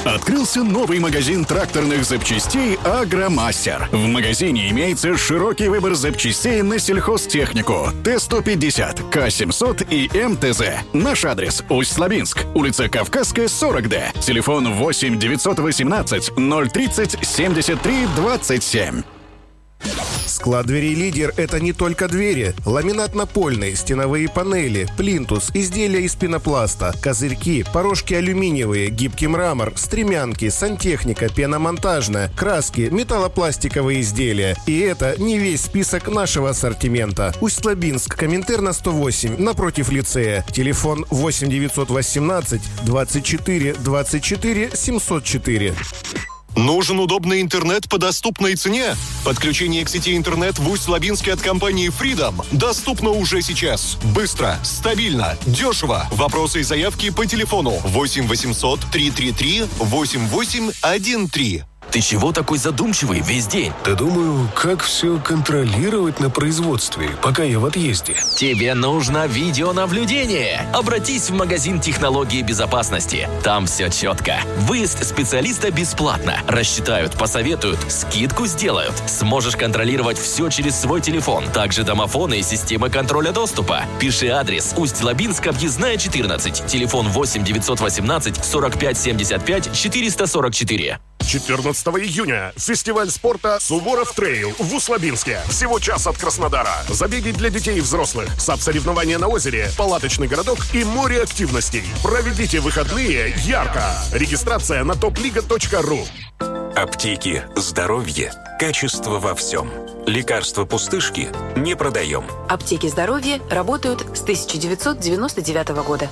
Открылся новый магазин тракторных запчастей «Агромастер». В магазине имеется широкий выбор запчастей на сельхозтехнику Т-150, К-700 и МТЗ. Наш адрес – Усть-Лабинск, улица Кавказская, 40Д. Телефон 8 918 030 73 27. Склад дверей «Лидер» — это не только двери. Ламинат напольный, стеновые панели, плинтус, изделия из пенопласта, козырьки, порожки алюминиевые, гибкий мрамор, стремянки, сантехника, пеномонтажная, краски, металлопластиковые изделия. И это не весь список нашего ассортимента. Усть-Лабинск, Коминтерна 108, напротив лицея. Телефон 8 918 24 24 704. Нужен удобный интернет по доступной цене? Подключение к сети интернет в Усть-Лабинске от компании Freedom доступно уже сейчас. Быстро, стабильно, дешево. Вопросы и заявки по телефону 8 800 333 8813. Ты чего такой задумчивый весь день? Да думаю, как все контролировать на производстве, пока я в отъезде. Тебе нужно видеонаблюдение. Обратись в магазин технологии безопасности. Там все четко. Выезд специалиста бесплатно. Рассчитают, посоветуют, скидку сделают. Сможешь контролировать все через свой телефон. Также домофоны и системы контроля доступа. Пиши адрес: Усть-Лабинск, объездная 14. Телефон 8 918 45 75 444. 14 июня. Фестиваль спорта «Суворов Трейл» в Усть-Лабинске. Всего час от Краснодара. Забеги для детей и взрослых. САП-соревнования на озере, палаточный городок и море активностей. Проведите выходные ярко. Регистрация на topliga.ru. Аптеки. Здоровье. Качество во всем. Лекарства пустышки не продаем. Аптеки здоровья работают с 1999 года.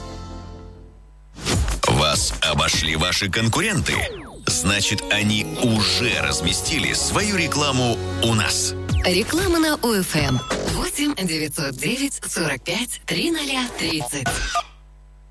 Вас обошли ваши конкуренты? Значит, они уже разместили свою рекламу у нас. Реклама на ОФМ 8 909 45 3030.